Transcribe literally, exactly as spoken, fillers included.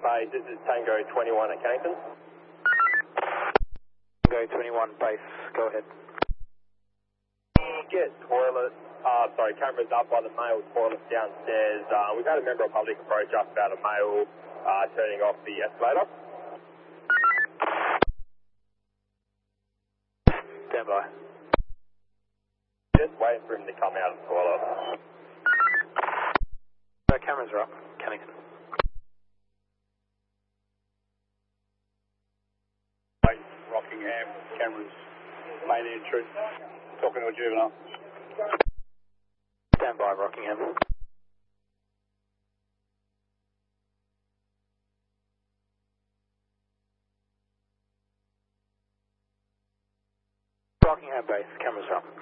base, this is Tango twenty-one at Cannington. Tango twenty-one base, go ahead. Get toilet, uh, sorry, cameras up by the male toilet downstairs. Uh, we've had a member of public approach us about a male uh, turning off the escalator. Stand by. Just waiting for him to come out of the toilet. The cameras are up, Cannington. Rockingham, cameras, main entrance, talking to a juvenile. Stand by, Rockingham. Rockingham base, cameras are up.